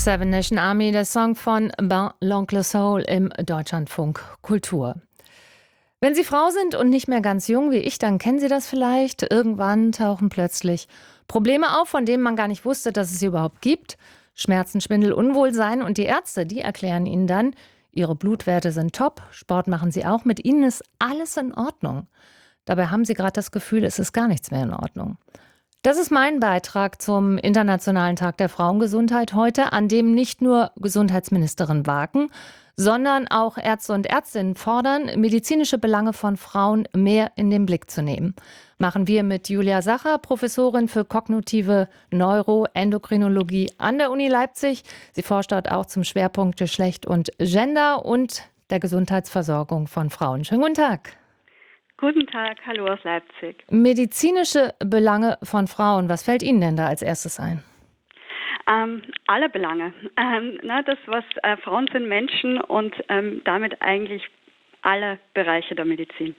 Seven Nation Army, der Song von Ben l'Oncle Soul im Deutschlandfunk Kultur. Wenn Sie Frau sind und nicht mehr ganz jung wie ich, dann kennen Sie das vielleicht. Irgendwann tauchen plötzlich Probleme auf, von denen man gar nicht wusste, dass es sie überhaupt gibt. Schmerzen, Schwindel, Unwohlsein. Und die Ärzte, die erklären Ihnen dann, Ihre Blutwerte sind top, Sport machen Sie auch, mit Ihnen ist alles in Ordnung. Dabei haben Sie gerade das Gefühl, es ist gar nichts mehr in Ordnung. Das ist mein Beitrag zum Internationalen Tag der Frauengesundheit heute, an dem nicht nur Gesundheitsministerin Waken, sondern auch Ärzte und Ärztinnen fordern, medizinische Belange von Frauen mehr in den Blick zu nehmen. Machen wir mit Julia Sacher, Professorin für kognitive Neuroendokrinologie an der Uni Leipzig. Sie forscht dort auch zum Schwerpunkt Geschlecht und Gender und der Gesundheitsversorgung von Frauen. Schönen guten Tag. Guten Tag, hallo aus Leipzig. Medizinische Belange von Frauen, was fällt Ihnen denn da als erstes ein? Alle Belange. Frauen sind Menschen und damit eigentlich alle Bereiche der Medizin.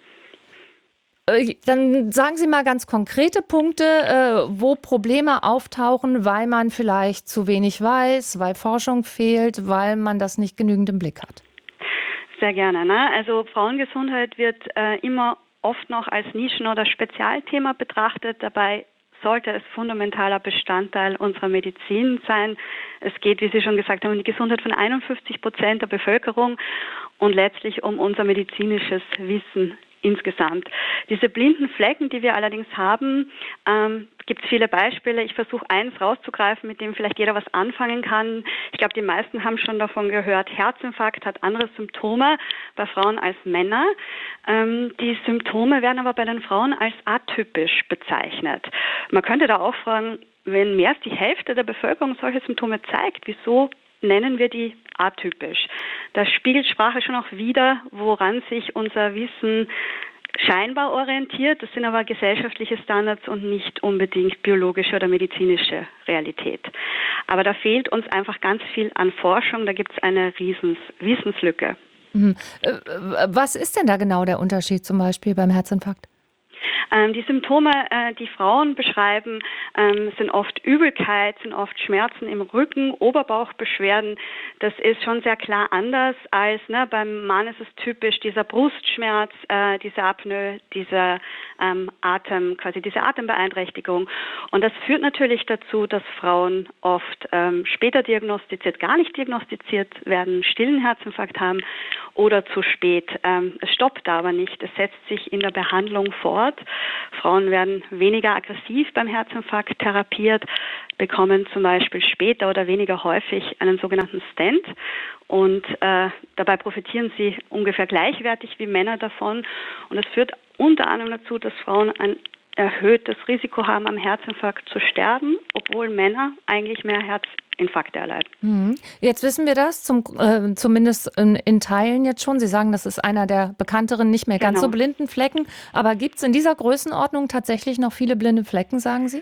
Dann sagen Sie mal ganz konkrete Punkte, wo Probleme auftauchen, weil man vielleicht zu wenig weiß, weil Forschung fehlt, weil man das nicht genügend im Blick hat. Sehr gerne. Also Frauengesundheit wird immer oft noch als Nischen- oder Spezialthema betrachtet. Dabei sollte es fundamentaler Bestandteil unserer Medizin sein. Es geht, wie Sie schon gesagt haben, um die Gesundheit von 51% der Bevölkerung und letztlich um unser medizinisches Wissen insgesamt. Diese blinden Flecken, die wir allerdings haben, gibt es viele Beispiele. Ich versuche eins rauszugreifen, mit dem vielleicht jeder was anfangen kann. Ich glaube, die meisten haben schon davon gehört, Herzinfarkt hat andere Symptome bei Frauen als Männer. Die Symptome werden aber bei den Frauen als atypisch bezeichnet. Man könnte da auch fragen, wenn mehr als die Hälfte der Bevölkerung solche Symptome zeigt, wieso nennen wir die atypisch? Das spiegelt Sprache schon auch wider, woran sich unser Wissen scheinbar orientiert. Das sind aber gesellschaftliche Standards und nicht unbedingt biologische oder medizinische Realität. Aber da fehlt uns einfach ganz viel an Forschung. Da gibt es eine Wissenslücke. Was ist denn da genau der Unterschied zum Beispiel beim Herzinfarkt? Die Symptome, die Frauen beschreiben, sind oft Übelkeit, sind oft Schmerzen im Rücken, Oberbauchbeschwerden. Das ist schon sehr klar anders als beim Mann ist es typisch dieser Brustschmerz, diese Apnoe, diese diese Atembeeinträchtigung. Und das führt natürlich dazu, dass Frauen oft später diagnostiziert, gar nicht diagnostiziert werden, stillen Herzinfarkt haben oder zu spät. Es stoppt aber nicht, es setzt sich in der Behandlung fort. Frauen werden weniger aggressiv beim Herzinfarkt therapiert, bekommen zum Beispiel später oder weniger häufig einen sogenannten Stent und dabei profitieren sie ungefähr gleichwertig wie Männer davon und es führt unter anderem dazu, dass Frauen ein erhöhtes Risiko haben, am Herzinfarkt zu sterben, obwohl Männer eigentlich mehr Herzinfarkte erleiden. Jetzt wissen wir das, zumindest in Teilen jetzt schon. Sie sagen, das ist einer der bekannteren, nicht mehr ganz so blinden Flecken. Aber gibt es in dieser Größenordnung tatsächlich noch viele blinde Flecken, sagen Sie?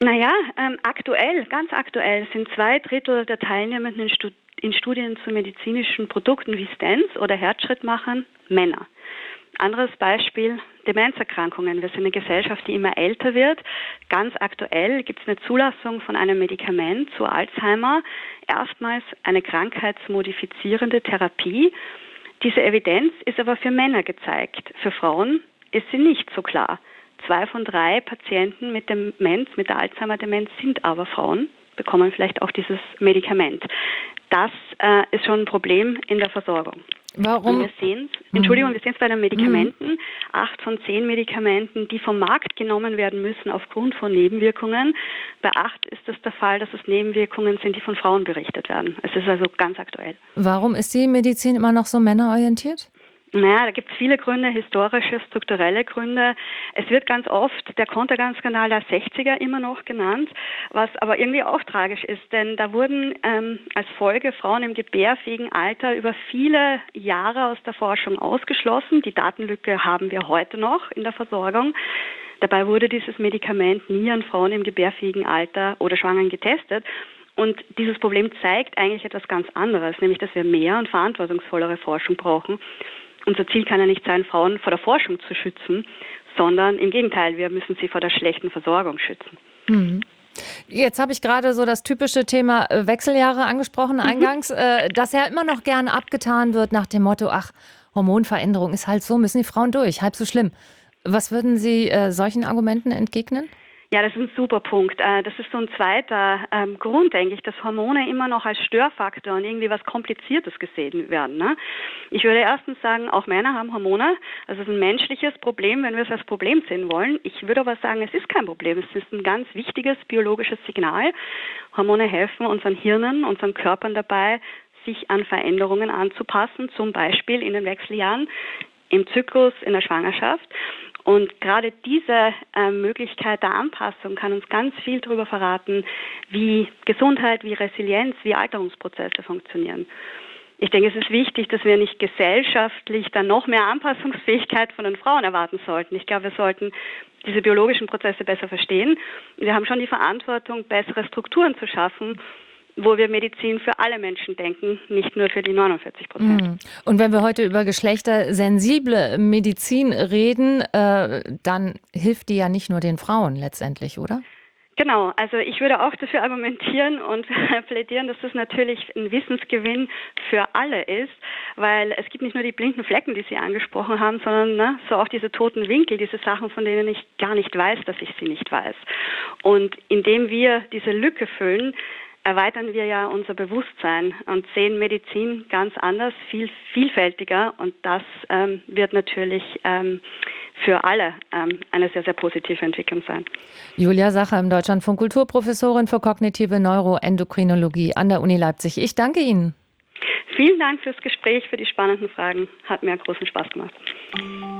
Ganz aktuell sind 2/3 der Teilnehmenden in Studien zu medizinischen Produkten wie Stents oder Herzschrittmachern Männer. Anderes Beispiel, Demenzerkrankungen. Wir sind eine Gesellschaft, die immer älter wird. Ganz aktuell gibt es eine Zulassung von einem Medikament zu Alzheimer. Erstmals eine krankheitsmodifizierende Therapie. Diese Evidenz ist aber für Männer gezeigt. Für Frauen ist sie nicht so klar. 2 von 3 Patienten mit Demenz, mit der Alzheimer-Demenz sind aber Frauen, bekommen vielleicht auch dieses Medikament. Das ist schon ein Problem in der Versorgung. Warum? Wir sehen es bei den Medikamenten. 8 von 10 Medikamenten, die vom Markt genommen werden müssen aufgrund von Nebenwirkungen. Bei 8 ist es der Fall, dass es Nebenwirkungen sind, die von Frauen berichtet werden. Es ist also ganz aktuell. Warum ist die Medizin immer noch so männerorientiert? Da gibt es viele Gründe, historische, strukturelle Gründe. Es wird ganz oft der Contergan-Skandal der 60er immer noch genannt, was aber irgendwie auch tragisch ist, denn da wurden als Folge Frauen im gebärfähigen Alter über viele Jahre aus der Forschung ausgeschlossen. Die Datenlücke haben wir heute noch in der Versorgung. Dabei wurde dieses Medikament nie an Frauen im gebärfähigen Alter oder Schwangeren getestet. Und dieses Problem zeigt eigentlich etwas ganz anderes, nämlich dass wir mehr und verantwortungsvollere Forschung brauchen. Unser Ziel kann ja nicht sein, Frauen vor der Forschung zu schützen, sondern im Gegenteil, wir müssen sie vor der schlechten Versorgung schützen. Jetzt habe ich gerade so das typische Thema Wechseljahre angesprochen eingangs, dass ja immer noch gerne abgetan wird nach dem Motto, ach, Hormonveränderung ist halt so, müssen die Frauen durch, halb so schlimm. Was würden Sie solchen Argumenten entgegnen? Ja, das ist ein super Punkt. Das ist so ein zweiter Grund, denke ich, dass Hormone immer noch als Störfaktor und irgendwie was Kompliziertes gesehen werden. Ne? Ich würde erstens sagen, auch Männer haben Hormone. Also es ist ein menschliches Problem, wenn wir es als Problem sehen wollen. Ich würde aber sagen, es ist kein Problem. Es ist ein ganz wichtiges biologisches Signal. Hormone helfen unseren Hirnen, unseren Körpern dabei, sich an Veränderungen anzupassen, zum Beispiel in den Wechseljahren, im Zyklus, in der Schwangerschaft. Und gerade diese Möglichkeit der Anpassung kann uns ganz viel darüber verraten, wie Gesundheit, wie Resilienz, wie Alterungsprozesse funktionieren. Ich denke, es ist wichtig, dass wir nicht gesellschaftlich dann noch mehr Anpassungsfähigkeit von den Frauen erwarten sollten. Ich glaube, wir sollten diese biologischen Prozesse besser verstehen. Wir haben schon die Verantwortung, bessere Strukturen zu schaffen, wo wir Medizin für alle Menschen denken, nicht nur für die 49%. Und wenn wir heute über geschlechtersensible Medizin reden, dann hilft die ja nicht nur den Frauen letztendlich, oder? Genau, also ich würde auch dafür argumentieren und plädieren, dass das natürlich ein Wissensgewinn für alle ist, weil es gibt nicht nur die blinden Flecken, die Sie angesprochen haben, sondern so auch diese toten Winkel, diese Sachen, von denen ich gar nicht weiß, dass ich sie nicht weiß. Und indem wir diese Lücke füllen, erweitern wir ja unser Bewusstsein und sehen Medizin ganz anders, viel vielfältiger, und das wird natürlich für alle eine sehr, sehr positive Entwicklung sein. Julia Sacher im Deutschlandfunk, Kulturprofessorin für kognitive Neuroendokrinologie an der Uni Leipzig. Ich danke Ihnen. Vielen Dank fürs Gespräch, für die spannenden Fragen. Hat mir großen Spaß gemacht.